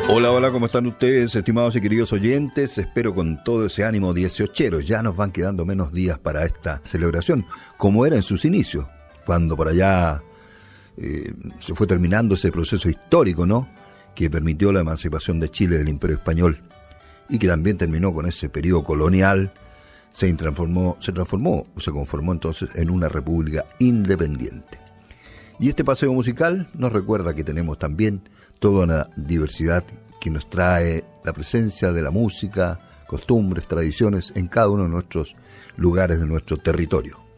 Hola, hola, ¿cómo están ustedes, estimados y queridos oyentes? Espero con todo ese ánimo 18. Ya nos van quedando menos días para esta celebración, como era en sus inicios, cuando por allá se fue terminando ese proceso histórico, ¿no?, que permitió la emancipación de Chile del Imperio Español y que también terminó con ese periodo colonial. Se conformó entonces en una república independiente. Y este paseo musical nos recuerda que tenemos también toda una diversidad que nos trae la presencia de la música, costumbres, tradiciones en cada uno de nuestros lugares de nuestro territorio.